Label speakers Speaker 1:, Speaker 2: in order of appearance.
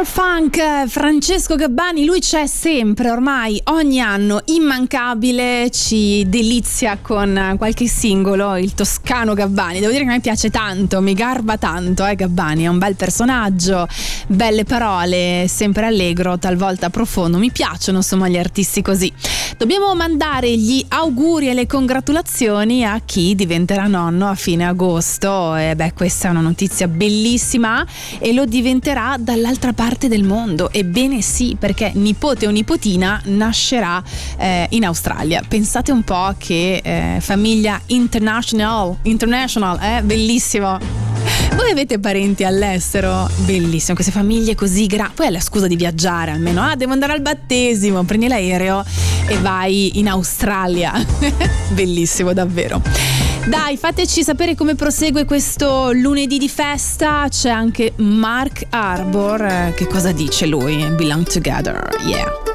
Speaker 1: Mr. Funk, Francesco Gabbani, lui c'è sempre, ormai ogni anno, immancabile, ci delizia con qualche singolo, il toscano Gabbani. Devo dire che a me piace tanto, mi garba tanto, Gabbani è un bel personaggio, belle parole, sempre allegro, talvolta profondo, mi piacciono insomma gli artisti così. Dobbiamo mandare gli auguri e le congratulazioni a chi diventerà nonno a fine agosto, e questa è una notizia bellissima e lo diventerà dall'altra parte del mondo. Ebbene sì, perché nipote o nipotina nascerà in Australia. Pensate un po' che famiglia international, bellissimo. Voi avete parenti all'estero? Bellissimo, queste famiglie così grandi. Poi è la scusa di viaggiare almeno. Devo andare al battesimo, prendi l'aereo e vai in Australia. Bellissimo, davvero. Dai, fateci sapere come prosegue questo lunedì di festa. C'è anche Mark Arbor. Che cosa dice lui? Belong Together, yeah.